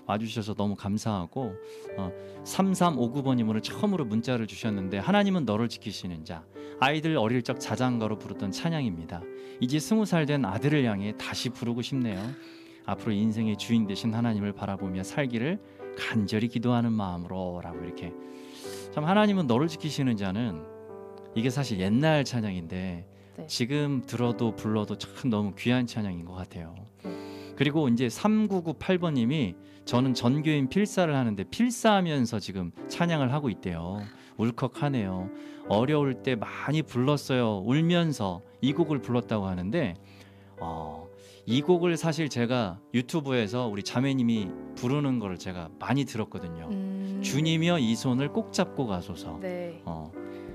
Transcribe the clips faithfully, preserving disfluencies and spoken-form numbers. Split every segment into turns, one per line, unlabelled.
와주셔서 너무 감사하고 어, 삼삼오구 번님으로 처음으로 문자를 주셨는데 하나님은 너를 지키시는 자 아이들 어릴 적 자장가로 부르던 찬양입니다. 이제 스무 살 된 아들을 향해 다시 부르고 싶네요. 앞으로 인생의 주인 되신 하나님을 바라보며 살기를 간절히 기도하는 마음으로 라고 이렇게 참 하나님은 너를 지키시는 자는 이게 사실 옛날 찬양인데
네.
지금 들어도 불러도 참 너무 귀한 찬양인 것 같아요.
네.
그리고 이제 삼구구팔 번님이 저는 전교인 필사를 하는데 필사하면서 지금 찬양을 하고 있대요. 울컥하네요. 어려울 때 많이 불렀어요. 울면서 이 곡을 불렀다고 하는데 어, 이 곡을 사실 제가 유튜브에서 우리 자매님이 부르는 걸 제가 많이 들었거든요.
음...
주님이여 이 손을 꼭 잡고 가소서.
네.
어,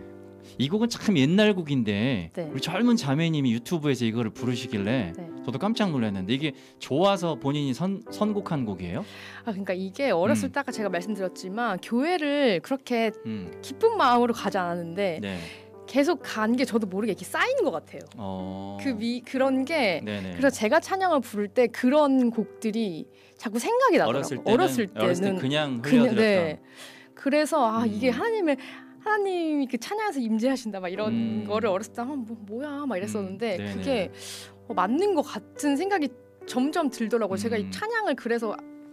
이 곡은 참 옛날 곡인데
네.
우리 젊은 자매님이 유튜브에서 이거를 부르시길래
네.
저도 깜짝 놀랐는데 이게 좋아서 본인이 선, 선곡한 곡이에요?
아 그러니까 이게 어렸을
음.
때 아까 제가 말씀드렸지만 교회를 그렇게
음.
기쁜 마음으로 가지 않았는데
네.
계속 간 게 저도 모르게 이렇게 쌓이는 것 같아요.
어...
그 미, 그런 게
네네.
그래서 제가 찬양을 부를 때 그런 곡들이 자꾸 생각이 나더라고요.
어렸을 때는,
어렸을 때는,
어렸을 때 그냥
그냥,
흘려드렸던
네. 그래서 아
음.
이게 하나님을 하나님이 그 찬양에서 임재하신다 막 이런
음.
거를 어렸을 때 아, 뭐, 뭐야 막 이랬었는데
음.
그게 어, 맞는 것 같은 생각이 점점 들더라고요.
음.
제가 이 찬양을 그래서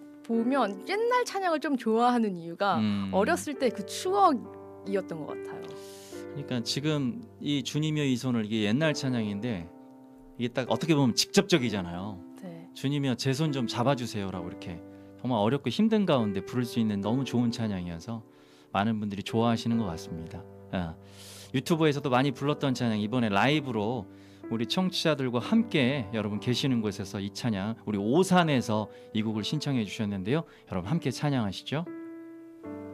보면 옛날 찬양을 좀 좋아하는 이유가
음.
어렸을 때 그 추억이었던 것 같아요.
그러니까 지금 이 주님이여 이 손을 이게 옛날 찬양인데 이게 딱 어떻게 보면 직접적이잖아요.
네.
주님이여 제 손 좀 잡아주세요라고 이렇게 정말 어렵고 힘든 가운데 부를 수 있는 너무 좋은 찬양이어서 많은 분들이 좋아하시는 것 같습니다. 아, 유튜브에서도 많이 불렀던 찬양 이번에 라이브로 우리 청취자들과 함께 여러분 계시는 곳에서 이 찬양 우리 오산에서 이 곡을 신청해 주셨는데요. 여러분 함께 찬양하시죠.